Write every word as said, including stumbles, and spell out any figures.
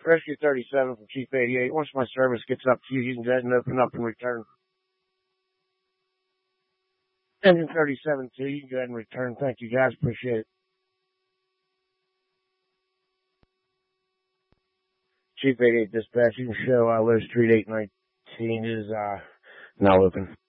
Rescue thirty-seven from Chief eighty-eight. Once my service gets up to you, you can go ahead and open up and return. Engine thirty-seven two, you can go ahead and return. Thank you, guys. Appreciate it. Chief eighty-eight dispatch, you can show uh, Low Street eight nineteen is uh, now open.